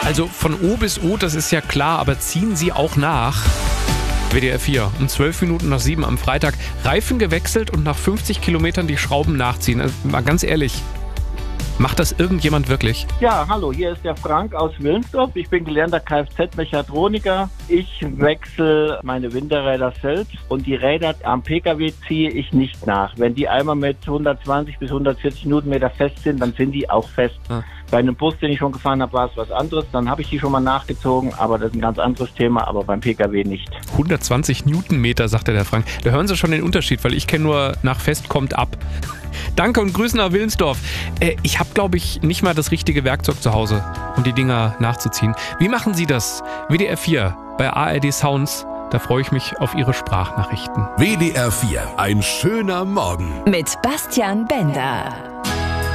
Also von O bis O, das ist ja klar, aber ziehen Sie auch nach. WDR 4, um 12 Minuten nach 7 am Freitag. Reifen gewechselt und nach 50 Kilometern die Schrauben nachziehen. Also mal ganz ehrlich, macht das irgendjemand wirklich? Ja, hallo, hier ist der Frank aus Wilnsdorf. Ich bin gelernter Kfz-Mechatroniker. Ich wechsle meine Winterräder selbst und die Räder am Pkw ziehe ich nicht nach. Wenn die einmal mit 120 bis 140 Newtonmeter fest sind, dann sind die auch fest. Bei einem Bus, den ich schon gefahren habe, war es was anderes. Dann habe ich die schon mal nachgezogen, aber das ist ein ganz anderes Thema, aber beim Pkw nicht. 120 Newtonmeter, sagte der Frank. Da hören Sie schon den Unterschied, weil ich kenne nur nach fest kommt ab. Danke und Grüßen nach Wilnsdorf. Ich habe, glaube ich, nicht mal das richtige Werkzeug zu Hause, um die Dinger nachzuziehen. Wie machen Sie das? WDR 4 bei ARD Sounds. Da freue ich mich auf Ihre Sprachnachrichten. WDR 4, ein schöner Morgen. Mit Bastian Bender.